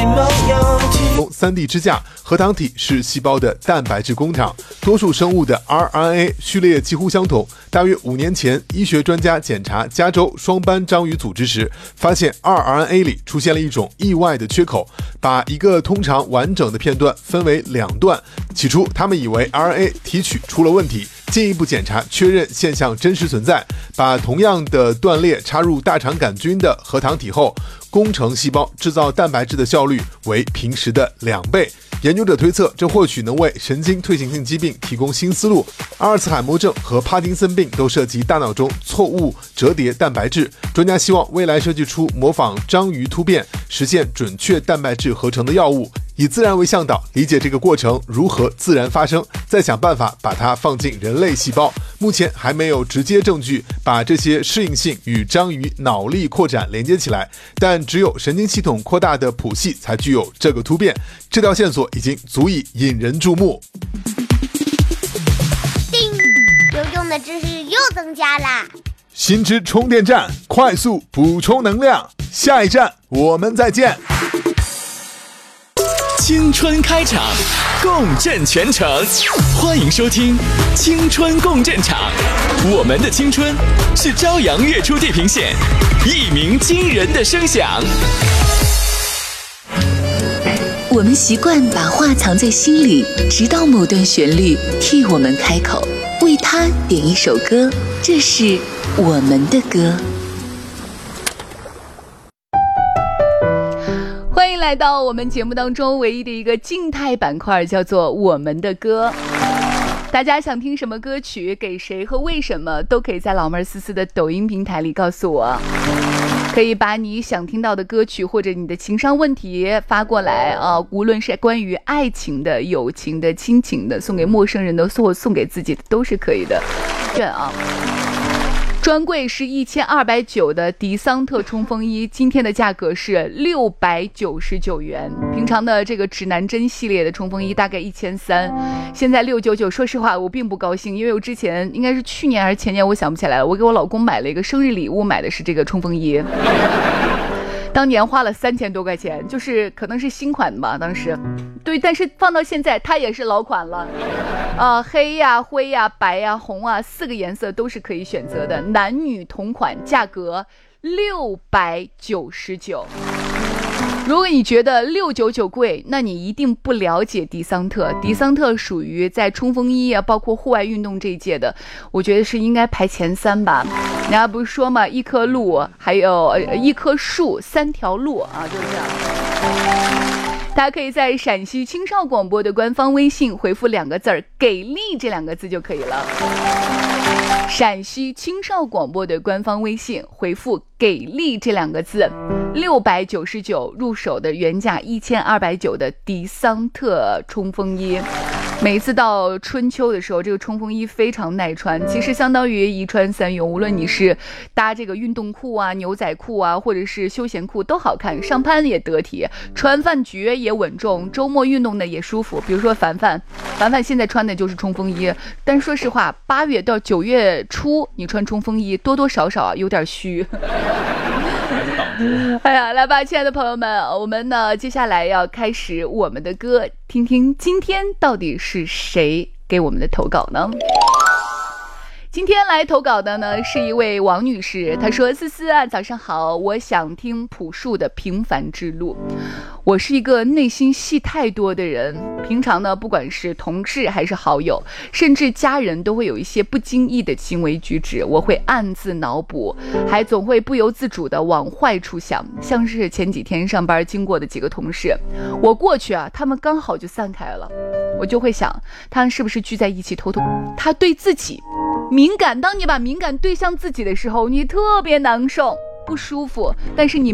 3D 支架，核糖体是细胞的蛋白质工厂，多数生物的 RNA 序列几乎相同。大约5年前，医学专家检查加州双斑章鱼组织时，发现 rRNA 里出现了一种意外的缺口，把一个通常完整的片段分为2段。起初，他们以为 RNA 提取出了问题，进一步检查确认现象真实存在，把同样的断裂插入大肠杆菌的核糖体后，工程细胞制造蛋白质的效率为平时的2倍。研究者推测，这或许能为神经退行性疾病提供新思路。阿尔茨海默症和帕金森病都涉及大脑中错误折叠蛋白质。专家希望未来设计出模仿章鱼突变、实现准确蛋白质合成的药物，以自然为向导，理解这个过程如何自然发生，再想办法把它放进人类细胞。目前还没有直接证据把这些适应性与章鱼脑力扩展连接起来，但只有神经系统扩大的谱系才具有这个突变。这条线索已经足以引人注目。 叮，有用的知识又增加啦！ 新知充电站，快速补充能量。下一站我们再见。 青春开场，共振全城，欢迎收听青春共振场。我们的青春是朝阳月出地平线，一鸣惊人的声响。 我们习惯把话藏在心里，直到某段旋律替我们开口，为它点一首歌，这是我们的歌。 欢迎来到我们节目当中唯一的一个静态板块，叫做我们的歌。大家想听什么歌曲，给谁和为什么，都可以在老妹儿思思的抖音平台里告诉我。可以把你想听到的歌曲或者你的情商问题发过来啊，无论是关于爱情的、友情的、亲情的，送给陌生人的或送给自己的都是可以的。券啊，专柜是1290的迪桑特冲锋衣，今天的价格是699元。平常的这个指南针系列的冲锋衣大概1300，现在699。说实话，我并不高兴，因为我之前应该是去年还是前年，我想不起来了。我给我老公买了一个生日礼物，买的是这个冲锋衣。当年花了3000多块钱，就是可能是新款吧，当时。对，但是放到现在，它也是老款了。黑呀、灰呀、白呀、红啊，4个颜色都是可以选择的，男女同款，价格699。如果你觉得699贵，那你一定不了解迪桑特。迪桑特属于在冲锋衣啊，包括户外运动这一届的，我觉得是应该排前3吧。人家不是说嘛，一棵路，还有一棵树，3条路啊，就是这样。大家可以在陕西青少广播的官方微信回复2个字儿“给力”这2个字就可以了。陕西青少广播的官方微信回复“给力”这2个字，699入手的原价1290的迪桑特冲锋衣。每次到春秋的时候，这个冲锋衣非常耐穿，其实相当于一穿3用。无论你是搭这个运动裤啊、牛仔裤啊，或者是休闲裤都好看，上班也得体，穿饭局也稳重，周末运动的也舒服。比如说凡凡现在穿的就是冲锋衣，但是说实话，8月到9月初你穿冲锋衣多多少少啊有点虚。哎呀，来吧，亲爱的朋友们，我们呢接下来要开始我们的歌，听听今天到底是谁给我们的投稿呢？今天来投稿的呢是一位王女士，她说：思思啊，早上好，我想听朴树的《平凡之路》。我是一个内心戏太多的人，平常呢，不管是同事还是好友，甚至家人，都会有一些不经意的行为举止，我会暗自脑补，还总会不由自主的往坏处想。像是前几天上班经过的几个同事，我过去啊，他们刚好就散开了，我就会想，他们是不是聚在一起偷偷？他对自己敏感，当你把敏感对向自己的时候，你特别难受不舒服，但是你